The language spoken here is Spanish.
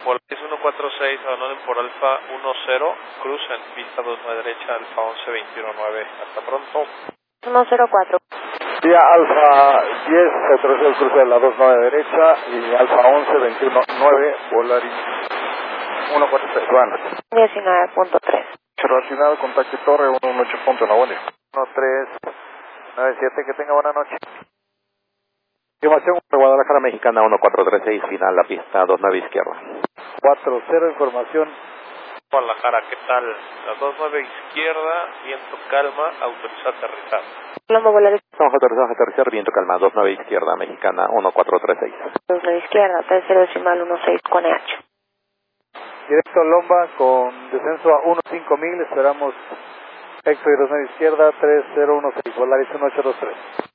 Volaris 146, abandonen por Alfa 10, crucen pista 29 derecha, Alfa 11, 21-9. Hasta pronto. 104. Vía Alfa 10, se atrasó el cruce de la 29 derecha y Alfa 11, 21-9, Volaris 146, buenas noches. 19.3. Relacionado, contacto torre 118.1, buen día. 1397, que tenga buena noche. Información Guadalajara Mexicana 1436, final la pista 29 izquierda. 40, información. Guadalajara, ¿qué tal? La 29 izquierda, viento calma, autoriza aterrizar. Lombo Volaris. Vamos a aterrizar, viento calma, 29 izquierda Mexicana 1436. 29 izquierda, 30.16 con EH. Directo Lomba con descenso a 15000, esperamos Éxodo 29 izquierda, 3016, Volaris 1823.